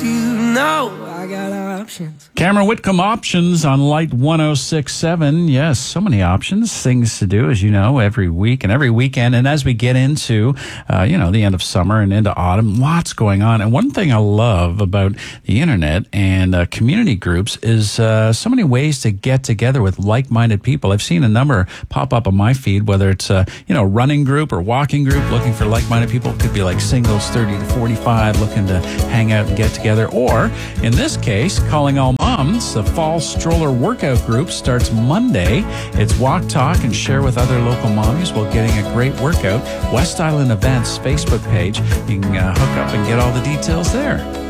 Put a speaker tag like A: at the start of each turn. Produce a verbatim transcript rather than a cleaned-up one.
A: you know I got options.
B: Cameron Whitcomb, Options on Light one oh six point seven. Yes, so many options, things to do, as you know, every week and every weekend. And as we get into, uh, you know, the end of summer and into autumn, lots going on. And one thing I love about the internet and uh, community groups is uh, so many ways to get together with like-minded people. I've seen a number pop up on my feed, whether it's a, you know, running group or walking group looking for like-minded people. It could be like singles thirty to forty-five looking to hang out and get together. Or in this case, calling all moms, the fall stroller workout group starts Monday. It's walk, talk, and share with other local mommies while getting a great workout. West Island Events Facebook page. You can uh, hook up and get all the details there.